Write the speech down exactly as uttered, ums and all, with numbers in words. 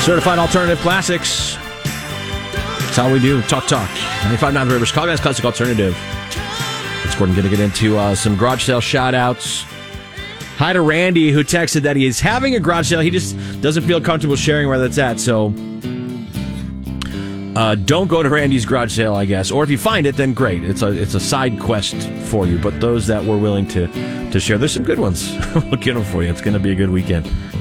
Certified Alternative Classics. That's how we do. Talk, talk. ninety-five point nine The River, Chicago's Classic Alternative. It's Gordon going to get into uh, some garage sale shout-outs. Hi to Randy, who texted that he is having a garage sale. He just doesn't feel comfortable sharing where that's at, so uh, don't go to Randy's garage sale, I guess. Or if you find it, then great. It's a it's a side quest for you. But those that were willing to, to share, there's some good ones. We'll get them for you. It's going to be a good weekend.